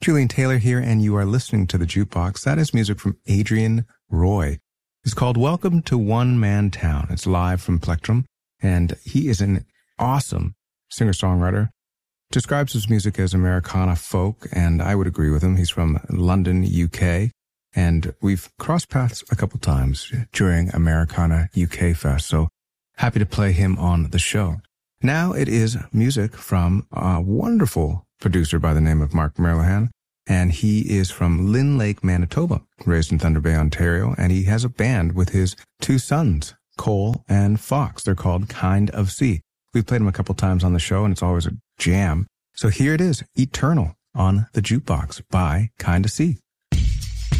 Julian Taylor here, and you are listening to The Jukebox. That is music from Adrian Roy. It's called Welcome to One Man Town. It's live from Plectrum, and he is an awesome singer-songwriter. Describes his music as Americana folk, and I would agree with him. He's from London, UK, and we've crossed paths a couple times during Americana UK Fest, so happy to play him on the show. Now it is music from a wonderful producer by the name of Mark Merlihan, and he is from Lynn Lake, Manitoba, raised in Thunder Bay, Ontario, and he has a band with his two sons, Cole and Fox. They're called Kind of Sea. We've played them a couple times on the show, and it's always a jam. So here it is, Eternal on the Jukebox by Kind of Sea.